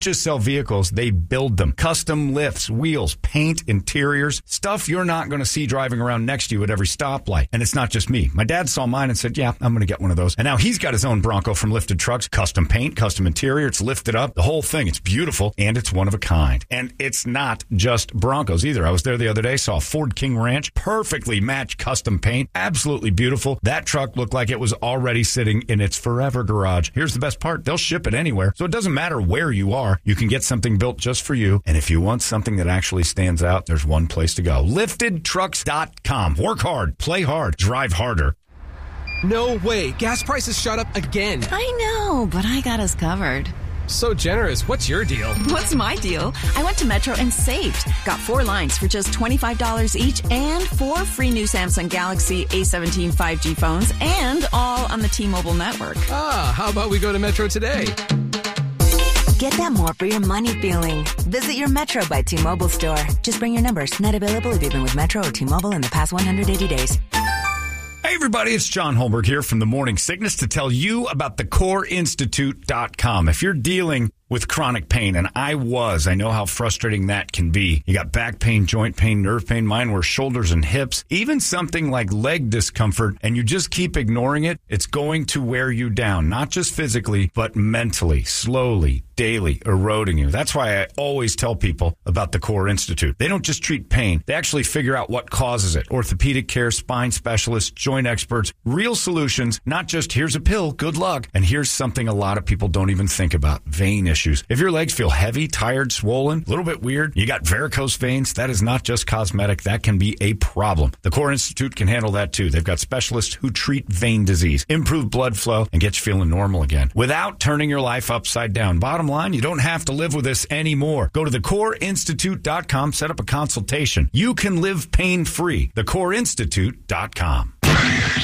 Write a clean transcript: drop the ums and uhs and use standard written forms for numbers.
just sell vehicles, they build them. Custom lifts, wheels, paint, interiors, stuff you're not going to see driving around next to you at every stoplight. And it's not just me. My dad saw mine and said, yeah, I'm going to get one of those. And now he's got his own Bronco from Lifted Trucks. Custom paint, custom interior. It's lifted up. The whole thing. It's beautiful. And it's one of a kind. And it's not just Broncos either. I was there the other day, saw a Ford King Ranch. Perfectly matched custom paint. Absolutely beautiful. That truck looked like it was already sitting in its forever garage. Here's the best part. They'll ship it anywhere. So it doesn't matter where you are. You can get something built just for you. And if you want something that actually stands out, there's one place to go. LiftedTrucks.com. Work hard, play hard, drive harder. No way. Gas prices shot up again. I know, but I got us covered. So generous. What's your deal? What's my deal? I went to Metro and saved. Got 4 lines for just $25 each and 4 free new Samsung Galaxy A17 5G phones and all on the T-Mobile network. Ah, how about we go to Metro today? Get that more for your money feeling. Visit your Metro by T-Mobile store. Just bring your numbers. Not available if you've been with Metro or T-Mobile in the past 180 days. Hey, everybody, it's John Holmberg here from The Morning Sickness to tell you about thecoreinstitute.com. If you're dealing with chronic pain, and I know how frustrating that can be. You got back pain, joint pain, nerve pain. Mine were shoulders and hips, even something like leg discomfort, and you just keep ignoring it. It's going to wear you down, not just physically, but mentally, slowly, daily, eroding you. That's why I always tell people about the Core Institute. They don't just treat pain. They actually figure out what causes it. Orthopedic care, spine specialists, joint experts, real solutions, not just here's a pill, good luck. And here's something a lot of people don't even think about, vein issues. If your legs feel heavy, tired, swollen, a little bit weird, you got varicose veins, that is not just cosmetic. That can be a problem. The Core Institute can handle that too. They've got specialists who treat vein disease, improve blood flow, and get you feeling normal again without turning your life upside down. Bottom line, you don't have to live with this anymore. Go to thecoreinstitute.com, set up a consultation. You can live pain-free. Thecoreinstitute.com.